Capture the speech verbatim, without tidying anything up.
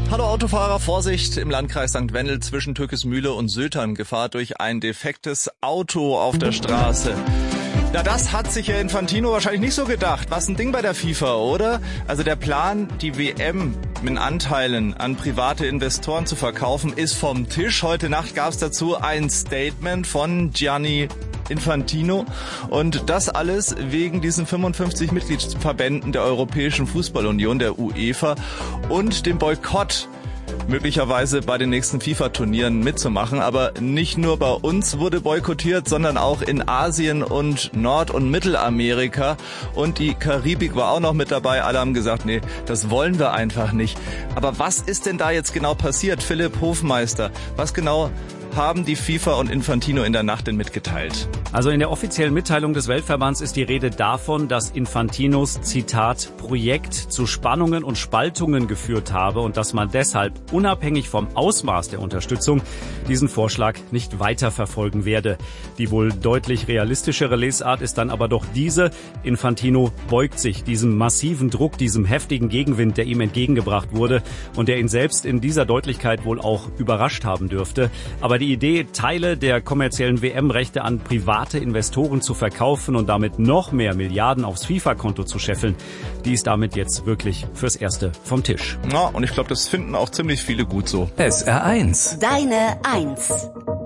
Hallo Autofahrer, Vorsicht im Landkreis Sankt Wendel zwischen Türkismühle und Sültern. Gefahr durch ein defektes Auto auf der Straße. Na, das hat sich Herr Infantino wahrscheinlich nicht so gedacht. Was ein Ding bei der FIFA, oder? Also der Plan, die W M mit Anteilen an private Investoren zu verkaufen, ist vom Tisch. Heute Nacht gab es dazu ein Statement von Gianni Infantino und das alles wegen diesen fünfundfünfzig Mitgliedsverbänden der Europäischen Fußballunion, der UEFA, und dem Boykott möglicherweise bei den nächsten FIFA-Turnieren mitzumachen. Aber nicht nur bei uns wurde boykottiert, sondern auch in Asien und Nord- und Mittelamerika. Und die Karibik war auch noch mit dabei. Alle haben gesagt, nee, das wollen wir einfach nicht. Aber was ist denn da jetzt genau passiert? Philipp Hofmeister, was genau haben die FIFA und Infantino in der Nacht denn mitgeteilt? Also in der offiziellen Mitteilung des Weltverbands ist die Rede davon, dass Infantinos, Zitat, Projekt zu Spannungen und Spaltungen geführt habe und dass man deshalb unabhängig vom Ausmaß der Unterstützung diesen Vorschlag nicht weiterverfolgen werde. Die wohl deutlich realistischere Lesart ist dann aber doch diese: Infantino beugt sich diesem massiven Druck, diesem heftigen Gegenwind, der ihm entgegengebracht wurde und der ihn selbst in dieser Deutlichkeit wohl auch überrascht haben dürfte. Aber die Idee, Teile der kommerziellen W M-Rechte an private Investoren zu verkaufen und damit noch mehr Milliarden aufs FIFA-Konto zu scheffeln, die ist damit jetzt wirklich fürs Erste vom Tisch. Ja, und ich glaube, das finden auch ziemlich viele gut so. S R eins. Deine Eins.